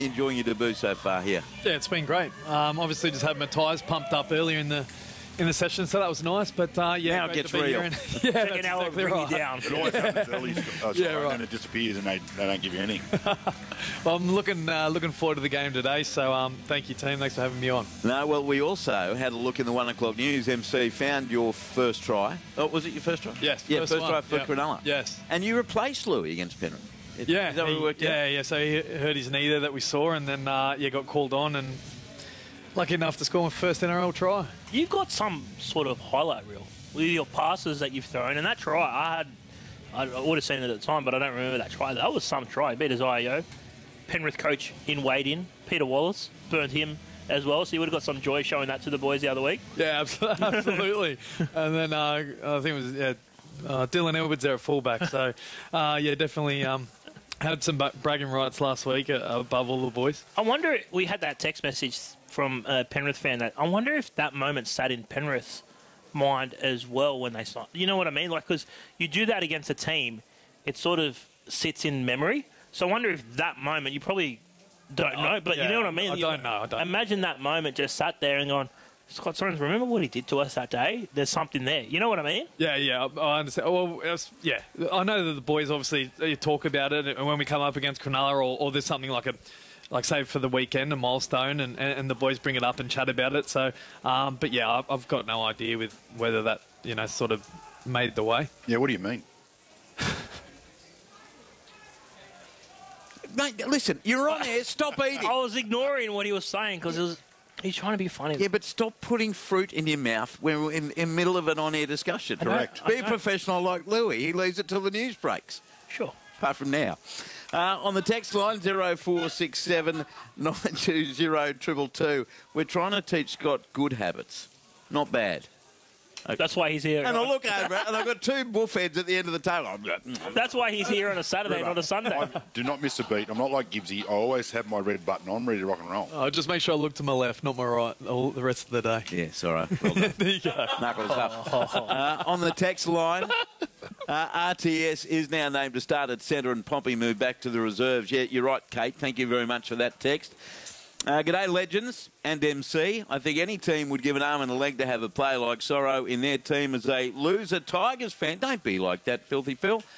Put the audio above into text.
Enjoying your debut so far here? Yeah, it's been great. Obviously, just had my tyres pumped up earlier in the session, so that was nice. But yeah, now it gets real. Yeah, that's exactly right. Down. It always happens early, and then it disappears, and they don't give you anything. Well, I'm looking forward to the game today. So thank you, team. Thanks for having me on. No, well, we also had a look in the 1 o'clock news. MC found your first try. Oh, was it your first try? Yes. Yeah, first try for Yep. Cronulla. Yes. And you replaced Louis against Penrith. Yeah, Is that what it worked out? yeah. So he hurt his knee there that we saw, and then got called on, and lucky enough to score my first NRL try. You've got some sort of highlight reel with your passes that you've thrown, and that try, I would have seen it at the time, but I don't remember that try. That was some try. Beat his IO. Penrith coach in weighed-in, Peter Wallace, burnt him as well, so you would have got some joy showing that to the boys the other week. Yeah, absolutely. And then I think it was Dylan Edwards there at fullback. So, definitely had some bragging rights last week above all the boys. I wonder, we had that text message from a Penrith fan that I wonder if that moment sat in Penrith's mind as well when they signed. You know what I mean? Like, because you do that against a team, it sort of sits in memory. So I wonder if that moment, you probably don't know, but you know what I mean? I don't know. Imagine that moment just sat there and gone, Scott Sorensen, remember what he did to us that day? There's something there. You know what I mean? Yeah, I understand. Well, I know that the boys obviously talk about it, and when we come up against Cronulla or there's something like say for the weekend, a milestone, and the boys bring it up and chat about it. So, but yeah, I've got no idea with whether that sort of made the way. Yeah, what do you mean? Mate, listen, you're on air. Stop eating. I was ignoring what he was saying because he's trying to be funny. Yeah, but stop putting fruit in your mouth when we're in the middle of an on-air discussion. Correct. Be a professional like Louis. He leaves it till the news breaks. Sure. Apart from now. On the text line, 0467 920 222. We're trying to teach Scott good habits. Not bad. Okay. That's why he's here. And I look over it, and I've got two buff heads at the end of the table. That's why he's here on a Saturday, not a Sunday. I do not miss a beat. I'm not like Gibbsy. I always have my red button on, ready to rock and roll. Just make sure I look to my left, not my right, all the rest of the day. Yes, all right. Well done. There you go. Knuckles up. On the text line, RTS is now named to start at centre and Pompey moved back to the reserves. Yeah, you're right, Kate. Thank you very much for that text. G'day, Legends and MC. I think any team would give an arm and a leg to have a player like Sorrow in their team as a loser Tigers fan. Don't be like that, Filthy Phil.